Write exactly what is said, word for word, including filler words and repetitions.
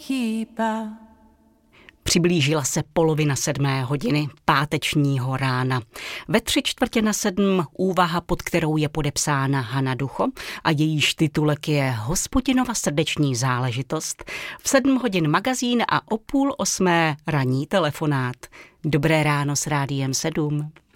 chýba. Přiblížila se polovina sedmé hodiny pátečního rána. Ve tři čtvrtě na sedm úvaha, pod kterou je podepsána Hana Ducho a jejíž titulek je Hospodinova srdeční záležitost. V sedm hodin magazín a o půl osmé ranní telefonát. Dobré ráno s Rádiem sedm.